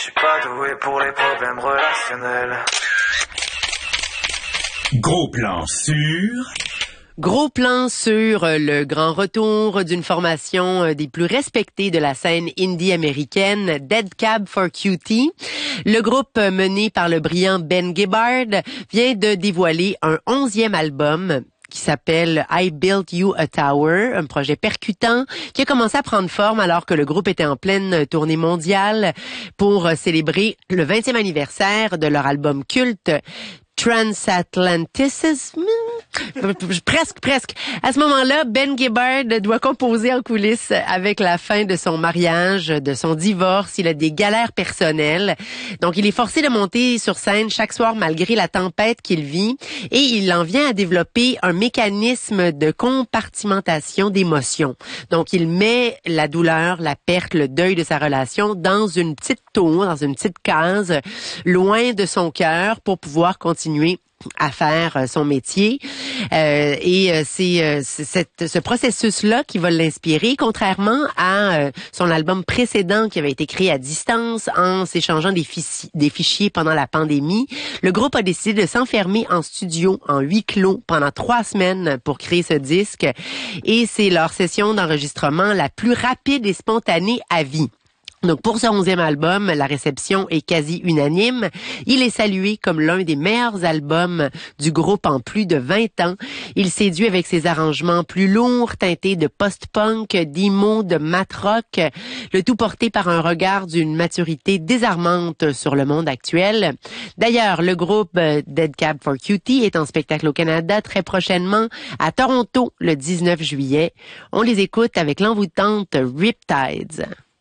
Je suis pas doué pour les problèmes relationnels. Gros plan sur... Gros plan sur le grand retour d'une formation des plus respectées de la scène indie américaine, Dead Cab for Cutie. Le groupe mené par le brillant Ben Gibbard vient de dévoiler un 11e album qui s'appelle I Built You a Tower, un projet percutant qui a commencé à prendre forme alors que le groupe était en pleine tournée mondiale pour célébrer le 20e anniversaire de leur album culte Transatlanticism. Presque. À ce moment-là, Ben Gibbard doit composer en coulisses avec la fin de son mariage, de son divorce. Il a des galères personnelles. Donc, il est forcé de monter sur scène chaque soir malgré la tempête qu'il vit. Et il en vient à développer un mécanisme de compartimentation d'émotions. Donc, il met la douleur, la perte, le deuil de sa relation dans une petite tour, dans une petite case, loin de son cœur pour pouvoir continuer à faire son métier. C'est ce processus-là qui va l'inspirer, contrairement à son album précédent qui avait été créé à distance en s'échangeant des fichiers pendant la pandémie. Le groupe a décidé de s'enfermer en studio en huis clos pendant 3 semaines pour créer ce disque. Et c'est leur session d'enregistrement la plus rapide et spontanée à vie. Donc, pour ce 11e album, la réception est quasi unanime. Il est salué comme l'un des meilleurs albums du groupe en plus de 20 ans. Il séduit avec ses arrangements plus lourds, teintés de post-punk, d'emo, de mat-rock, le tout porté par un regard d'une maturité désarmante sur le monde actuel. D'ailleurs, le groupe Dead Cab for Cutie est en spectacle au Canada très prochainement à Toronto le 19 juillet. On les écoute avec l'envoûtante Riptides.